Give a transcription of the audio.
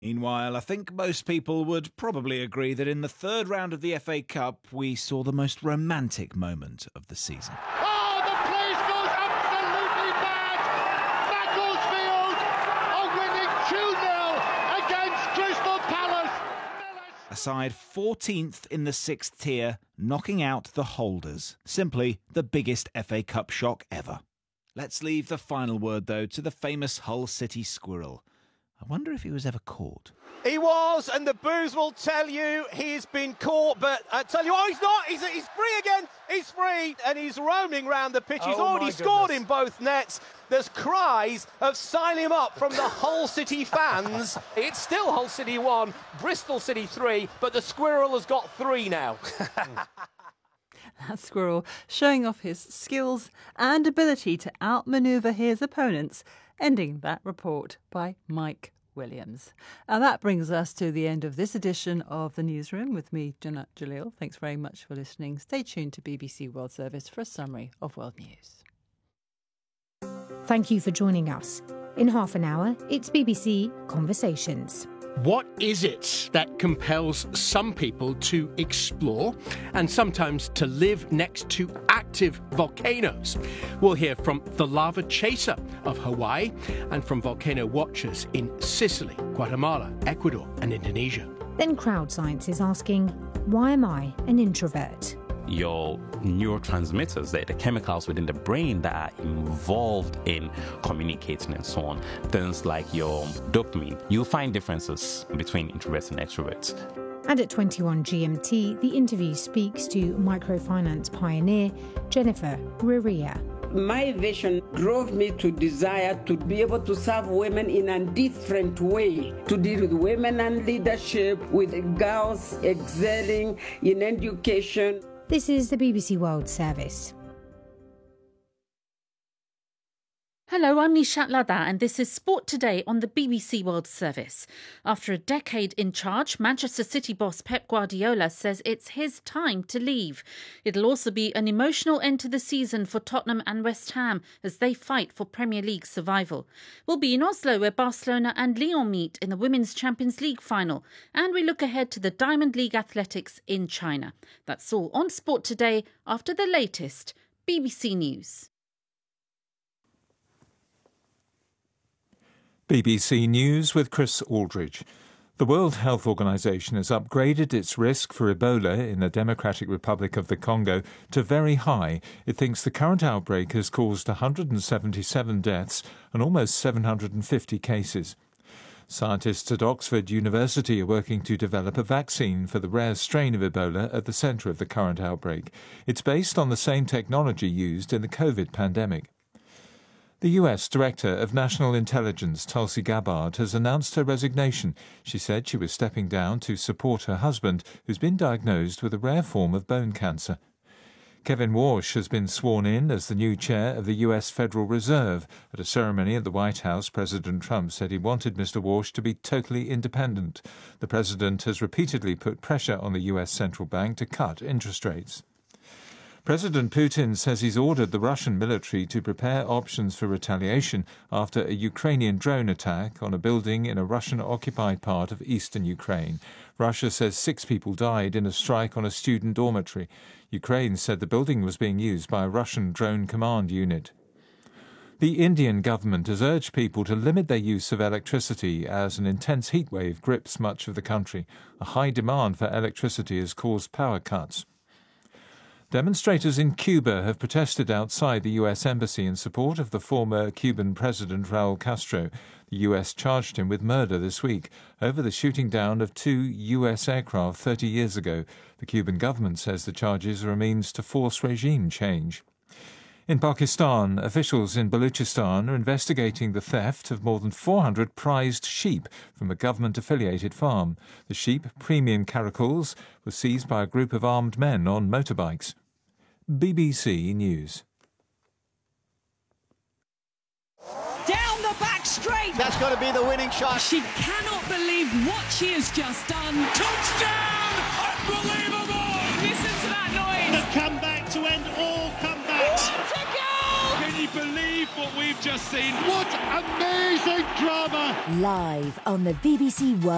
Meanwhile, I think most people would probably agree that in the third round of the FA Cup, we saw the most romantic moment of the season. Oh, the place goes absolutely mad! Macclesfield are winning 2-0 against Crystal Palace. A side 14th in the 6th tier, knocking out the holders. Simply the biggest FA Cup shock ever. Let's leave the final word, though, to the famous Hull City Squirrel. I wonder if he was ever caught. He was, and the booze will tell you he's been caught, but I tell you what, he's not. He's free again. He's free, and he's roaming round the pitch. He's already scored in both nets. There's cries of sign him up from the Hull City fans. It's still Hull City 1, Bristol City 3, but the Squirrel has got 3 now. That Squirrel showing off his skills and ability to outmaneuver his opponents, ending that report by Mike Williams. And that brings us to the end of this edition of The Newsroom with me, Jannat Jalil. Thanks very much for listening. Stay tuned to BBC World Service for a summary of world news. Thank you for joining us. In half an hour, it's BBC Conversations. What is it that compels some people to explore and sometimes to live next to active volcanoes? We'll hear from the lava chaser of Hawaii and from volcano watchers in Sicily, Guatemala, Ecuador and Indonesia. Then Crowd Science is asking, why am I an introvert? Your neurotransmitters, the chemicals within the brain that are involved in communicating and so on, things like your dopamine, you'll find differences between introverts and extroverts. And at 21 GMT, the interview speaks to microfinance pioneer Jennifer Ruria. My vision drove me to desire to be able to serve women in a different way, to deal with women and leadership, with girls excelling in education. This is the BBC World Service. Hello, I'm Nishat Ladha and this is Sport Today on the BBC World Service. After a decade in charge, Manchester City boss Pep Guardiola says it's his time to leave. It'll also be an emotional end to the season for Tottenham and West Ham as they fight for Premier League survival. We'll be in Oslo where Barcelona and Lyon meet in the Women's Champions League final. And we look ahead to the Diamond League athletics in China. That's all on Sport Today after the latest BBC News. BBC News with Chris Aldridge. The World Health Organization has upgraded its risk for Ebola in the Democratic Republic of the Congo to very high. It thinks the current outbreak has caused 177 deaths and almost 750 cases. Scientists at Oxford University are working to develop a vaccine for the rare strain of Ebola at the centre of the current outbreak. It's based on the same technology used in the COVID pandemic. The US Director of National Intelligence, Tulsi Gabbard, has announced her resignation. She said she was stepping down to support her husband, who's been diagnosed with a rare form of bone cancer. Kevin Warsh has been sworn in as the new chair of the US Federal Reserve. At a ceremony at the White House, President Trump said he wanted Mr. Warsh to be totally independent. The president has repeatedly put pressure on the US central bank to cut interest rates. President Putin says he's ordered the Russian military to prepare options for retaliation after a Ukrainian drone attack on a building in a Russian-occupied part of eastern Ukraine. Russia says 6 people died in a strike on a student dormitory. Ukraine said the building was being used by a Russian drone command unit. The Indian government has urged people to limit their use of electricity as an intense heatwave grips much of the country. A high demand for electricity has caused power cuts. Demonstrators in Cuba have protested outside the U.S. Embassy in support of the former Cuban President Raul Castro. The U.S. charged him with murder this week over the shooting down of 2 U.S. aircraft 30 years ago. The Cuban government says the charges are a means to force regime change. In Pakistan, officials in Baluchistan are investigating the theft of more than 400 prized sheep from a government-affiliated farm. The sheep, premium caracals, were seized by a group of armed men on motorbikes. BBC News. Down the back straight. That's got to be the winning shot. She cannot believe what she has just done. Touchdown! Unbelievable! Listen to that noise. The comeback to end all comebacks. What a goal! Can you believe what we've just seen? What amazing drama! Live on the BBC World